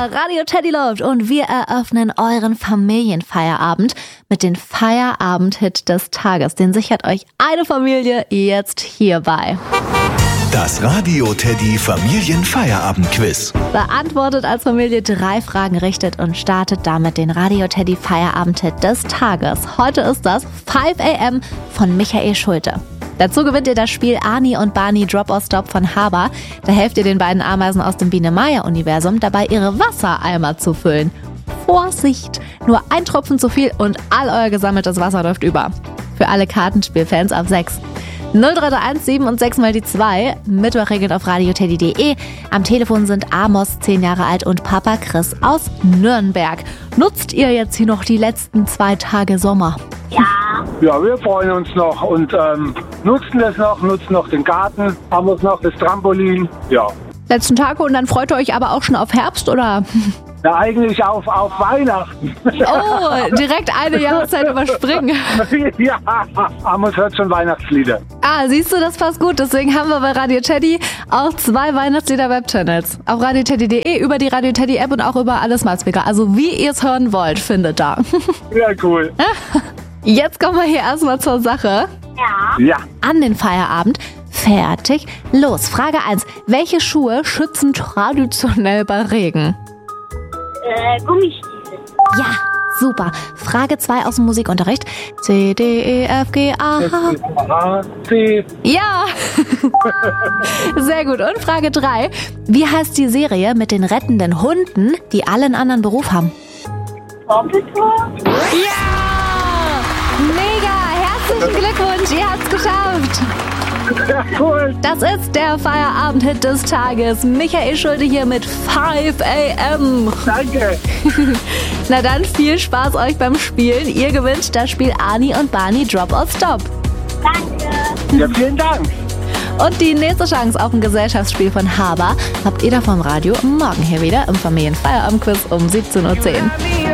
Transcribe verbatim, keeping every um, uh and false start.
Radio Teddy läuft und wir eröffnen euren Familienfeierabend mit dem Feierabend-Hit des Tages. Den sichert euch eine Familie jetzt hierbei. Das Radio Teddy Familienfeierabend-Quiz. Beantwortet als Familie drei Fragen richtig und startet damit den Radio Teddy Feierabend-Hit des Tages. Heute ist das five a m von Michael Schulte. Dazu gewinnt ihr das Spiel Ani und Barney Drop or Stop von Haber. Da helft ihr den beiden Ameisen aus dem Biene-Meier-Universum dabei, ihre Wassereimer zu füllen. Vorsicht! Nur ein Tropfen zu viel und all euer gesammeltes Wasser läuft über. Für alle Kartenspielfans ab sechs. null drei drei eins sieben und sechs mal die zwei. Mittwochregeln auf radioteddy punkt de. Am Telefon sind Amos, zehn Jahre alt, und Papa Chris aus Nürnberg. Nutzt ihr jetzt hier noch die letzten zwei Tage Sommer? Ja. Ja, wir freuen uns noch und ähm, nutzen das noch, nutzen noch den Garten, haben uns noch das Trampolin, ja. Letzten Tage und dann freut ihr euch aber auch schon auf Herbst, oder? Ja, eigentlich auf, auf Weihnachten. Oh, direkt eine Jahreszeit überspringen. Ja, Amos hört schon Weihnachtslieder. Ah, siehst du, das passt gut. Deswegen haben wir bei Radio Teddy auch zwei Weihnachtslieder-Webchannels. Auf radioteddy punkt de, über die Radio Teddy App und auch über alle Smart Speaker. Also wie ihr es hören wollt, findet da. Ja, cool. Jetzt kommen wir hier erstmal zur Sache. Ja. Ja. An den Feierabend. Fertig. Los, Frage eins. Welche Schuhe schützen traditionell bei Regen? Äh, Gummistiefel. Ja, super. Frage zwei aus dem Musikunterricht. C, D, E, F, G, A, H. C. Ja. Sehr gut. Und Frage drei. Wie heißt die Serie mit den rettenden Hunden, die alle einen anderen Beruf haben? Paw Patrol? Ja! Mega! Herzlichen Glückwunsch, ihr habt's geschafft! Ja, cool. Das ist der Feierabend-Hit des Tages. Michael Schulte hier mit five a m Danke. Na dann, viel Spaß euch beim Spielen. Ihr gewinnt das Spiel Ani und Barney Drop or Stop. Danke. Ja, vielen Dank. Und die nächste Chance auf ein Gesellschaftsspiel von Haber habt ihr da vom Radio morgen hier wieder im Familienfeierabend-Quiz um siebzehn Uhr zehn.